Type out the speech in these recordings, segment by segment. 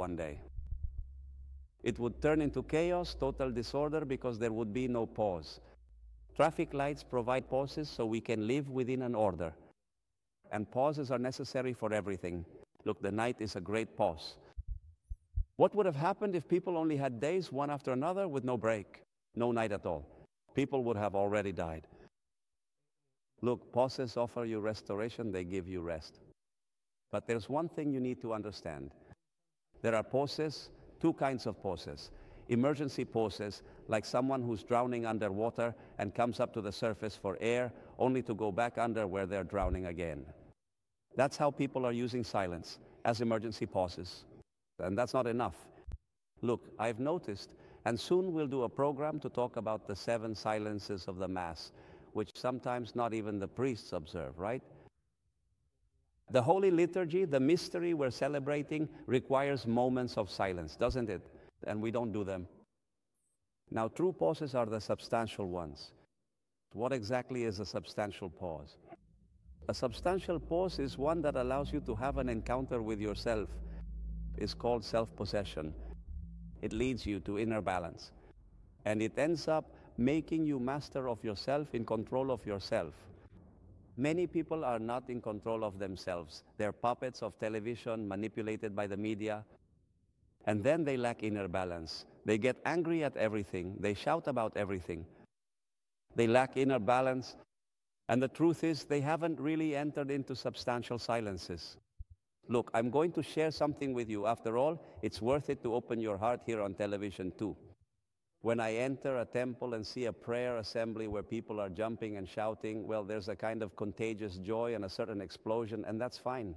one day. It would turn into chaos, total disorder, because there would be no pause. Traffic lights provide pauses so we can live within an order. And pauses are necessary for everything. Look, the night is a great pause. What would have happened if people only had days one after another with no break, no night at all? People would have already died. Look, pauses offer you restoration, they give you rest. But there's one thing you need to understand. There are pauses, two kinds of pauses. Emergency pauses, like someone who's drowning underwater and comes up to the surface for air, only to go back under where they're drowning again. That's how people are using silence, as emergency pauses. And that's not enough. Look, I've noticed, and soon we'll do a program to talk about the 7 silences of the Mass, which sometimes not even the priests observe, right? The Holy Liturgy, the mystery we're celebrating, requires moments of silence, doesn't it? And we don't do them. Now, true pauses are the substantial ones. What exactly is a substantial pause? A substantial pause is one that allows you to have an encounter with yourself. It's called self-possession. It leads you to inner balance. And it ends up making you master of yourself, in control of yourself. Many people are not in control of themselves. They're puppets of television, manipulated by the media. And then they lack inner balance. They get angry at everything. They shout about everything. They lack inner balance. And the truth is, they haven't really entered into substantial silences. Look, I'm going to share something with you. After all, it's worth it to open your heart here on television too. When I enter a temple and see a prayer assembly where people are jumping and shouting, well, there's a kind of contagious joy and a certain explosion, and that's fine.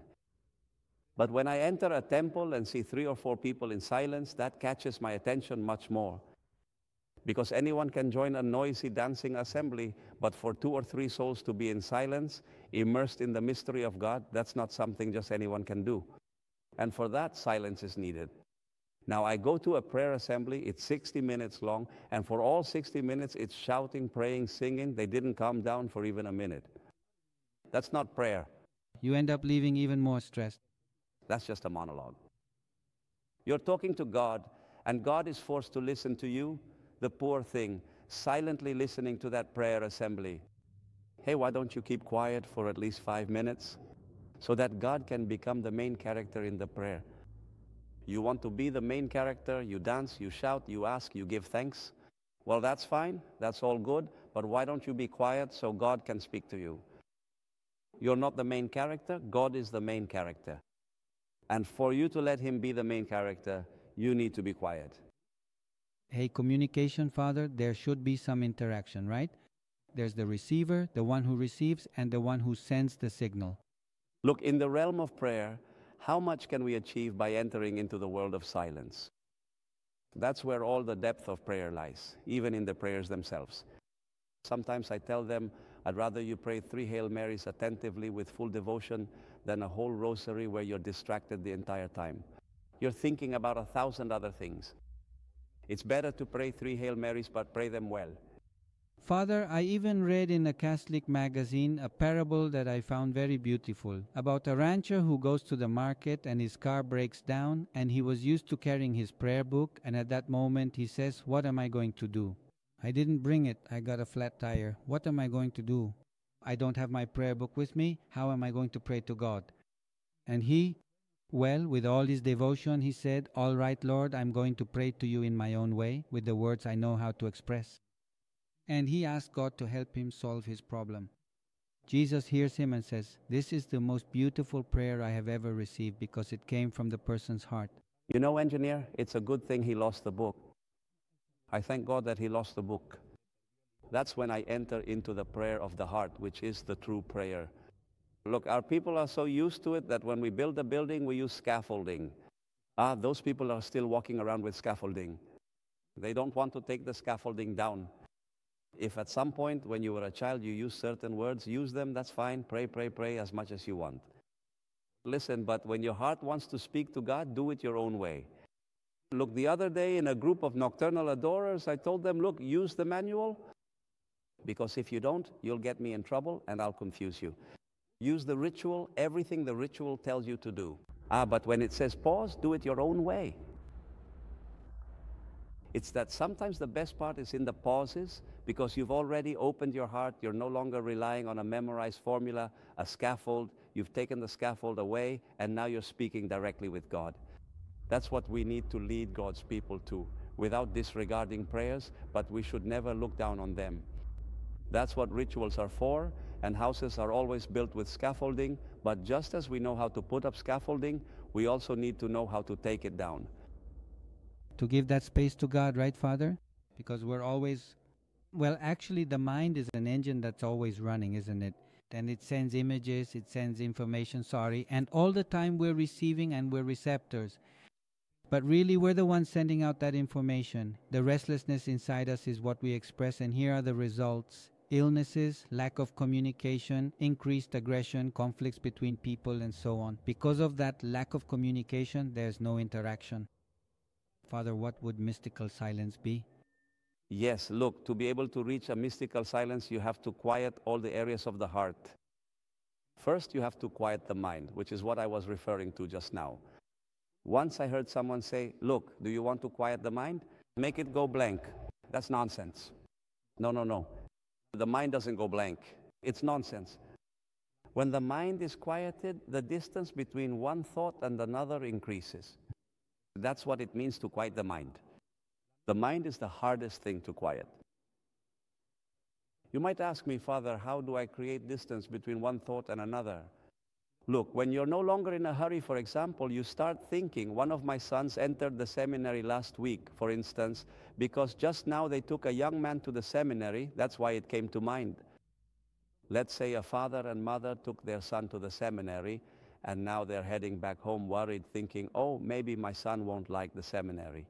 But when I enter a temple and see 3 or 4 people in silence, that catches my attention much more. Because anyone can join a noisy dancing assembly, but for 2 or 3 souls to be in silence, immersed in the mystery of God, that's not something just anyone can do. And for that, silence is needed. Now, I go to a prayer assembly, it's 60 minutes long, and for all 60 minutes, it's shouting, praying, singing. They didn't calm down for even a minute. That's not prayer. You end up leaving even more stressed. That's just a monologue. You're talking to God, and God is forced to listen to you, the poor thing, silently listening to that prayer assembly. Hey, why don't you keep quiet for at least 5 minutes so that God can become the main character in the prayer? You want to be the main character, you dance, you shout, you ask, you give thanks. Well, that's fine, that's all good, but why don't you be quiet so God can speak to you? You're not the main character, God is the main character. And for you to let Him be the main character, you need to be quiet. Hey, communication, Father, there should be some interaction, right? There's the receiver, the one who receives, and the one who sends the signal. Look, in the realm of prayer, how much can we achieve by entering into the world of silence? That's where all the depth of prayer lies, even in the prayers themselves. Sometimes I tell them, I'd rather you pray 3 Hail Marys attentively with full devotion than a whole rosary where you're distracted the entire time. You're thinking about 1,000 other things. It's better to pray 3 Hail Marys, but pray them well. Father, I even read in a Catholic magazine a parable that I found very beautiful about a rancher who goes to the market and his car breaks down and he was used to carrying his prayer book, and at that moment he says, "What am I going to do? I didn't bring it. I got a flat tire. What am I going to do? I don't have my prayer book with me. How am I going to pray to God?" And he, well, with all his devotion, he said, "All right, Lord, I'm going to pray to you in my own way, with the words I know how to express." And he asked God to help him solve his problem. Jesus hears him and says, "This is the most beautiful prayer I have ever received because it came from the person's heart." You know, engineer, it's a good thing he lost the book. I thank God that he lost the book. That's when I enter into the prayer of the heart, which is the true prayer. Look, our people are so used to it that when we build a building, we use scaffolding. Those people are still walking around with scaffolding. They don't want to take the scaffolding down. If at some point when you were a child you use certain words, use them, that's fine. Pray, pray, pray as much as you want. Listen, but when your heart wants to speak to God, do it your own way. Look, the other day in a group of nocturnal adorers, I told them, look, use the manual, because if you don't, you'll get me in trouble and I'll confuse you. Use the ritual, everything the ritual tells you to do. But when it says pause, do it your own way. It's that sometimes the best part is in the pauses, because you've already opened your heart. You're no longer relying on a memorized formula, a scaffold. You've taken the scaffold away, and now you're speaking directly with God. That's what we need to lead God's people to, without disregarding prayers, but we should never look down on them. That's what rituals are for, and houses are always built with scaffolding. But just as we know how to put up scaffolding, we also need to know how to take it down. To give that space to God, right, Father? Because we're always, well, actually, the mind is an engine that's always running, isn't it? And it sends images, it sends information, and all the time we're receiving and we're receptors. But really, we're the ones sending out that information. The restlessness inside us is what we express, and here are the results. Illnesses, lack of communication, increased aggression, conflicts between people, and so on. Because of that lack of communication, there's no interaction. Father, what would mystical silence be? Yes, look, to be able to reach a mystical silence, you have to quiet all the areas of the heart. First, you have to quiet the mind, which is what I was referring to just now. Once I heard someone say, look, do you want to quiet the mind? Make it go blank. That's nonsense. No. The mind doesn't go blank. It's nonsense. When the mind is quieted, the distance between one thought and another increases. That's what it means to quiet the mind. The mind is the hardest thing to quiet. You might ask me, Father, how do I create distance between one thought and another? Look, when you're no longer in a hurry, for example, you start thinking. One of my sons entered the seminary last week, for instance, because just now they took a young man to the seminary. That's why it came to mind. Let's say a father and mother took their son to the seminary, and now they're heading back home worried, thinking, oh, maybe my son won't like the seminary.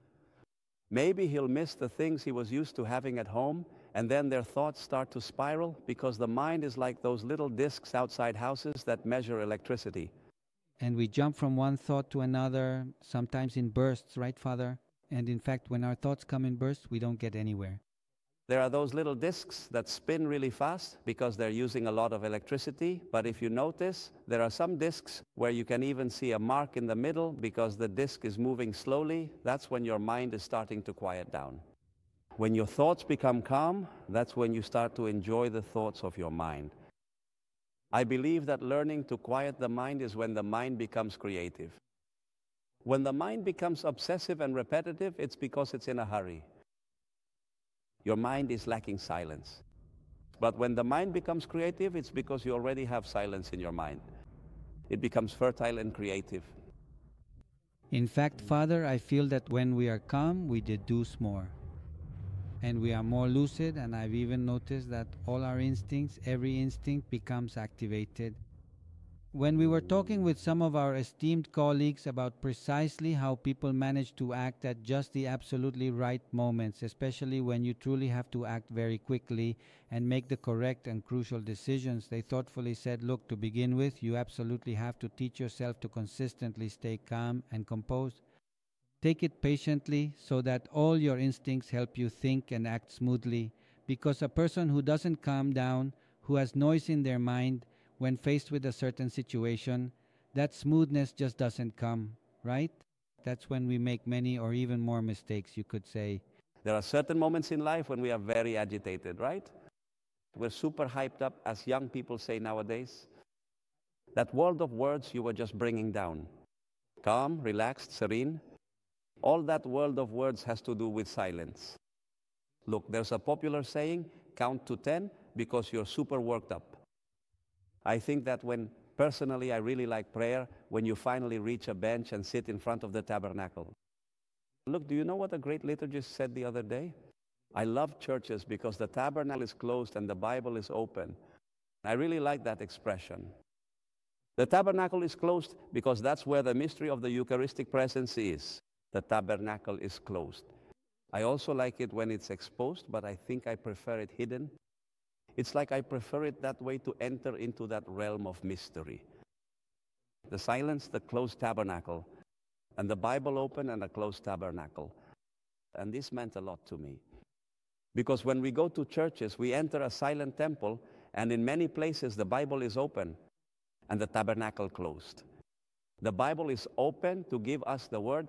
Maybe he'll miss the things he was used to having at home, and then their thoughts start to spiral, because the mind is like those little discs outside houses that measure electricity. And we jump from one thought to another, sometimes in bursts, right, Father? And in fact, when our thoughts come in bursts, we don't get anywhere. There are those little discs that spin really fast because they're using a lot of electricity. But if you notice, there are some discs where you can even see a mark in the middle because the disc is moving slowly. That's when your mind is starting to quiet down. When your thoughts become calm, that's when you start to enjoy the thoughts of your mind. I believe that learning to quiet the mind is when the mind becomes creative. When the mind becomes obsessive and repetitive, it's because it's in a hurry. Your mind is lacking silence. But when the mind becomes creative, it's because you already have silence in your mind. It becomes fertile and creative. In fact, Father, I feel that when we are calm, we deduce more. And we are more lucid, and I've even noticed that all our instincts, every instinct becomes activated. When we were talking with some of our esteemed colleagues about precisely how people manage to act at just the absolutely right moments, especially when you truly have to act very quickly and make the correct and crucial decisions, they thoughtfully said, look, to begin with, you absolutely have to teach yourself to consistently stay calm and composed. Take it patiently so that all your instincts help you think and act smoothly, because a person who doesn't calm down, who has noise in their mind, when faced with a certain situation, that smoothness just doesn't come, right? That's when we make many or even more mistakes, you could say. There are certain moments in life when we are very agitated, right? We're super hyped up, as young people say nowadays. That world of words you were just bringing down. Calm, relaxed, serene. All that world of words has to do with silence. Look, there's a popular saying, count to 10 because you're super worked up. I think that personally, I really like prayer when you finally reach a bench and sit in front of the tabernacle. Look, do you know what a great liturgist said the other day? I love churches because the tabernacle is closed and the Bible is open. I really like that expression. The tabernacle is closed because that's where the mystery of the Eucharistic presence is. The tabernacle is closed. I also like it when it's exposed, but I think I prefer it hidden. It's like I prefer it that way to enter into that realm of mystery. The silence, the closed tabernacle, and the Bible open and a closed tabernacle. And this meant a lot to me. Because when we go to churches, we enter a silent temple, and in many places the Bible is open and the tabernacle closed. The Bible is open to give us the word.